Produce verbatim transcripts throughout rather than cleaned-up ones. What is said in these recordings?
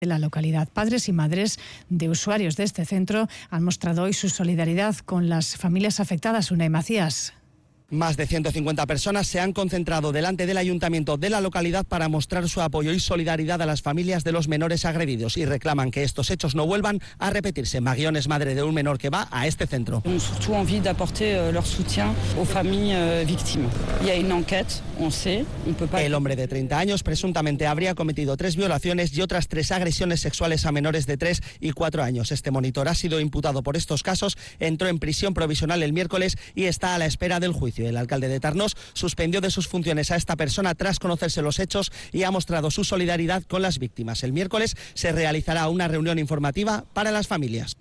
de la localidad. Padres y madres de usuarios de este centro han mostrado hoy su solidaridad con las familias afectadas. Unai Macías. Más de ciento cincuenta personas se han concentrado delante del ayuntamiento de la localidad para mostrar su apoyo y solidaridad a las familias de los menores agredidos y reclaman que estos hechos no vuelvan a repetirse. Magión es madre de un menor que va a este centro. Surtout envie d'apporter leur soutien aux familles victimes. Il y a une enquête, on sait, on peut pas... El hombre de treinta años presuntamente habría cometido tres violaciones y otras tres agresiones sexuales a menores de tres y cuatro años. Este monitor ha sido imputado por estos casos, entró en prisión provisional el miércoles y está a la espera del juicio. El alcalde de Tarnós suspendió de sus funciones a esta persona tras conocerse los hechos y ha mostrado su solidaridad con las víctimas. El miércoles se realizará una reunión informativa para las familias.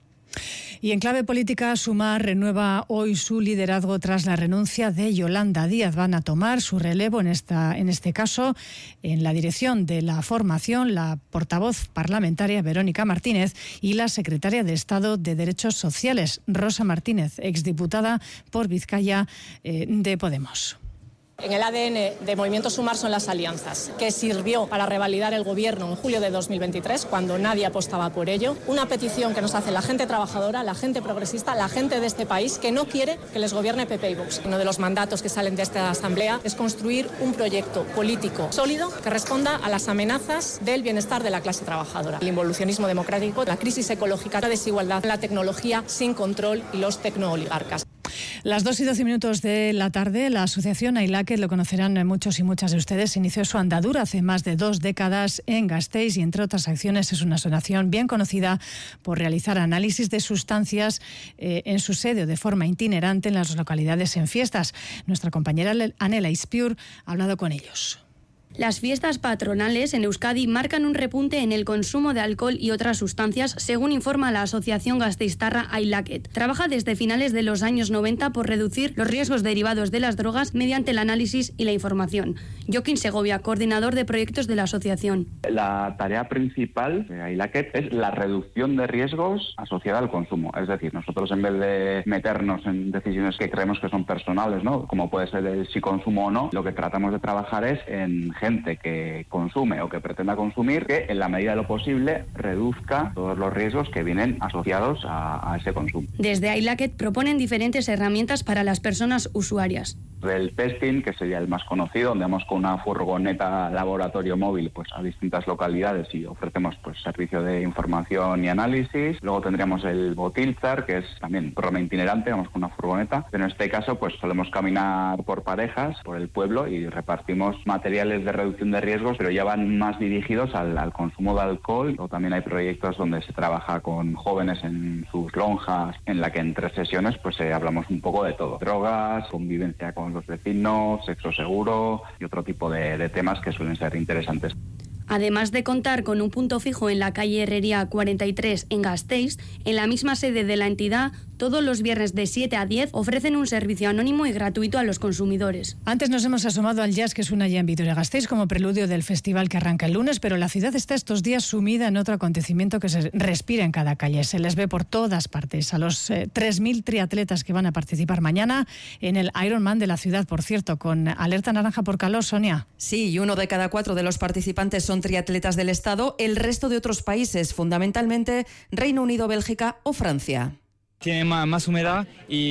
Y en clave política, Sumar renueva hoy su liderazgo tras la renuncia de Yolanda Díaz. Van a tomar su relevo en esta, en este caso, en la dirección de la formación, la portavoz parlamentaria Verónica Martínez y la secretaria de Estado de Derechos Sociales, Rosa Martínez, exdiputada por Vizcaya eh, de Podemos. En el A D N de Movimiento Sumar son las alianzas, que sirvió para revalidar el gobierno en julio de dos mil veintitrés, cuando nadie apostaba por ello. Una petición que nos hace la gente trabajadora, la gente progresista, la gente de este país, que no quiere que les gobierne P P y Vox. Uno de los mandatos que salen de esta asamblea es construir un proyecto político sólido que responda a las amenazas del bienestar de la clase trabajadora. El involucionismo democrático, la crisis ecológica, la desigualdad, la tecnología sin control y los tecnooligarcas. Las dos y doce minutos de la tarde, la asociación Ailaket, lo conocerán muchos y muchas de ustedes, inició su andadura hace más de dos décadas en Gasteiz y, entre otras acciones, es una asociación bien conocida por realizar análisis de sustancias eh, en su sede de forma itinerante en las localidades en fiestas. Nuestra compañera Anela Ispiur ha hablado con ellos. Las fiestas patronales en Euskadi marcan un repunte en el consumo de alcohol y otras sustancias, según informa la asociación gasteiztarra Ailaket. Trabaja desde finales de los años noventa por reducir los riesgos derivados de las drogas mediante el análisis y la información. Joaquín Segovia, coordinador de proyectos de la asociación. La tarea principal de Ailaket es la reducción de riesgos asociada al consumo. Es decir, nosotros, en vez de meternos en decisiones que creemos que son personales, ¿no?, como puede ser el si consumo o no, lo que tratamos de trabajar es en gente que consume o que pretenda consumir, que en la medida de lo posible reduzca todos los riesgos que vienen asociados a, a ese consumo. Desde Ailaket proponen diferentes herramientas para las personas usuarias. El testing, que sería el más conocido, donde vamos con una furgoneta laboratorio móvil pues a distintas localidades y ofrecemos pues servicio de información y análisis. Luego tendríamos el botilzar, que es también programa itinerante, vamos con una furgoneta. Pero en este caso pues solemos caminar por parejas, por el pueblo, y repartimos materiales de reducción de riesgos, pero ya van más dirigidos al, al consumo de alcohol. O también hay proyectos donde se trabaja con jóvenes en sus lonjas, en la que en tres sesiones pues eh, hablamos un poco de todo: drogas, convivencia con los vecinos, sexo seguro y otro tipo de, de temas que suelen ser interesantes. Además de contar con un punto fijo en la calle Herrería cuarenta y tres en Gasteiz, en la misma sede de la entidad, todos los viernes de siete a diez ofrecen un servicio anónimo y gratuito a los consumidores. Antes nos hemos asomado al jazz que suena ya en Vitoria-Gasteiz como preludio del festival que arranca el lunes, pero la ciudad está estos días sumida en otro acontecimiento que se respira en cada calle. Se les ve por todas partes a los eh, tres mil triatletas que van a participar mañana en el Ironman de la ciudad, por cierto, con alerta naranja por calor. Sonia. Sí, y uno de cada cuatro de los participantes son triatletas del Estado, el resto de otros países, fundamentalmente Reino Unido, Bélgica o Francia. Tiene más humedad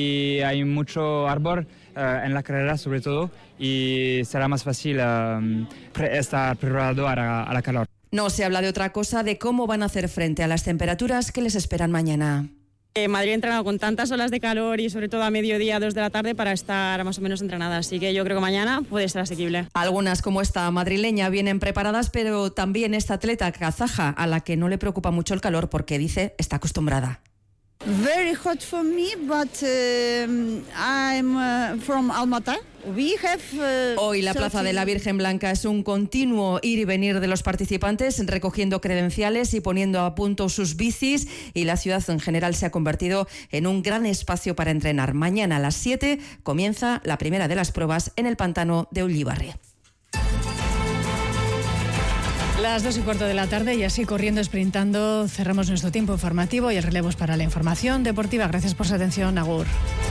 y hay mucho árbol uh, en la carrera, sobre todo, y será más fácil uh, pre- estar preparado a la, a la calor. No se habla de otra cosa, de cómo van a hacer frente a las temperaturas que les esperan mañana. Eh, Madrid ha entrenado con tantas olas de calor y sobre todo a mediodía, dos de la tarde, para estar más o menos entrenada, así que yo creo que mañana puede ser asequible. Algunas, como esta madrileña, vienen preparadas, pero también esta atleta kazaja, a la que no le preocupa mucho el calor porque dice está acostumbrada. Very hot for me, but uh, I'm uh, from Almaty. We have, uh, Hoy la Plaza de la Virgen Blanca es un continuo ir y venir de los participantes, recogiendo credenciales y poniendo a punto sus bicis, y la ciudad en general se ha convertido en un gran espacio para entrenar. Mañana a las siete comienza la primera de las pruebas en el pantano de Ullíbarri. Las dos y cuarto de la tarde y así corriendo, sprintando, cerramos nuestro tiempo informativo y el relevo es para la información deportiva. Gracias por su atención. Agur.